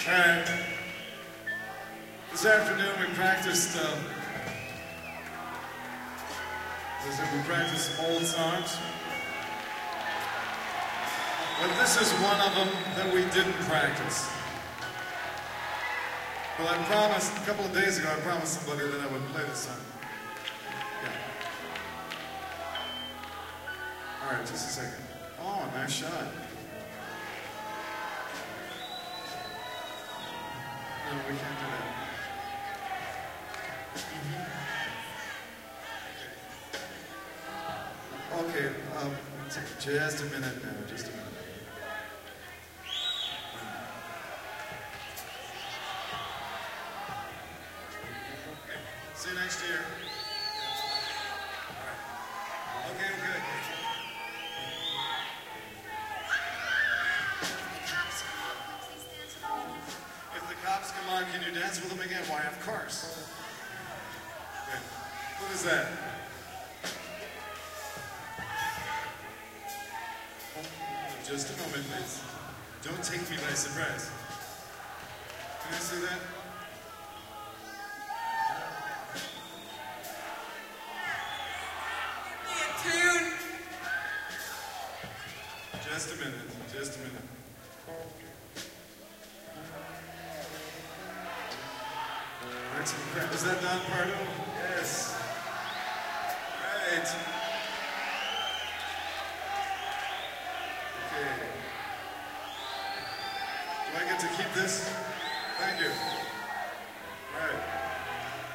Alright. This afternoon we practiced old songs. But this is one of them that we didn't practice. Well, I promised, a couple of days ago, I promised somebody that I would play this song. Yeah. Alright, just a second. Oh, nice shot. No, we can't do that. Okay, just a minute now, just a minute. See you next year. Okay, good. If the cops come on, can you dance with them again? Why, of course. Okay. What is that? Just a moment, please. Don't take me by surprise. Can I see that? Tune. Just a minute, just a minute. Is that Don Pardo? Yes. Right. Okay. Do I get to keep this?